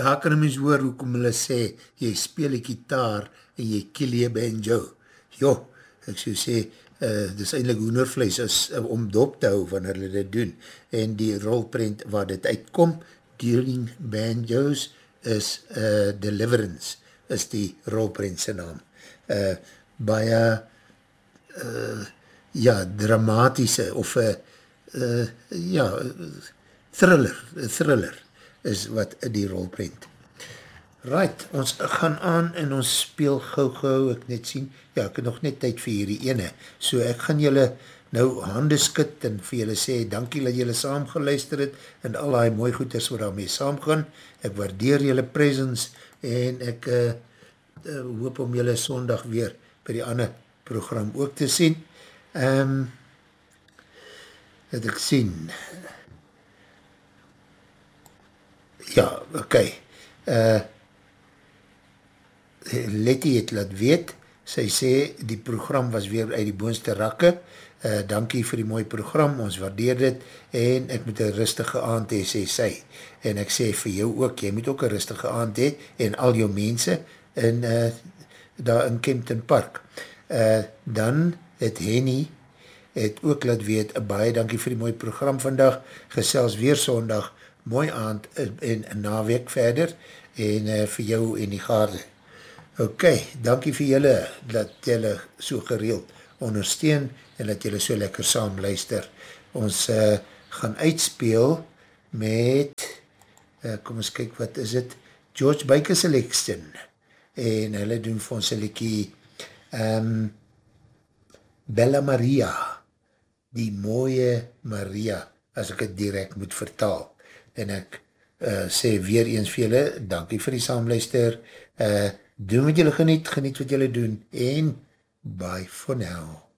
daar kan mens hoor hoekom hulle sê, jy speel die gitaar en jy kill jy banjo. Jo, ek so sê, dis eindelijk hoendervlees is om dop te hou wanneer hulle dit doen. En die rolprent waar dit uitkom, Dueling Banjos, is Deliverance, is die rolprent sy naam. Baie ja, dramatische of ja, thriller is wat die rolprent. Right, ons gaan aan en ons speel gauw, ek net sien, ja, ek het nog net tyd vir hierdie ene, so ek gaan julle nou hande skit en vir julle sê, dankie dat julle saam geluister het en al die mooi goeders wat daarmee saam gaan, ek waardeer julle presence en ek hoop om julle sondag weer by die ander program ook te sien. Het ek sien, ja, ok, Letty het laat weet, sy sê die program was weer uit die boonste rakke, dankie vir die mooie program, ons waardeer dit, en ek moet een rustige aand hee, sê sy, en ek sê vir jou ook, jy moet ook een rustige aand hee, en al jou mense, en daar in Kempton Park. Dan het Henny, het ook laat weet, baie dankie vir die mooie program vandag, gesels weer sondag, mooi aand, en naweek verder, en vir jou en die gaarde. Ok, dankie vir julle, dat julle so gereeld ondersteun, en dat julle so lekker saam luister. Ons gaan uitspeel met, kom ons kyk, wat is het? George Baker Selection, en hulle doen vir ons een liekie, Bella Maria, die mooie Maria, as ek het direct moet vertaal. En ek sê weer eens vir julle, dankie vir die saamluister, doen wat julle geniet wat julle doen, en bye for now.